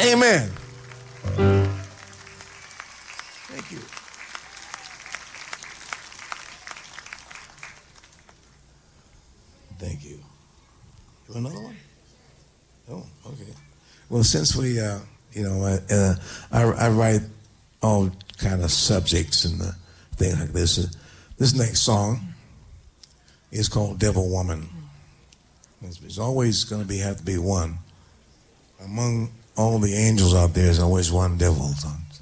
Amen. Thank you. Thank you. You want another one? Oh, okay. Well, since we, I write all kind of subjects and things like this. This next song is called Devil Woman. There's always going to have to be one. Among all the angels out there, there's always one devil.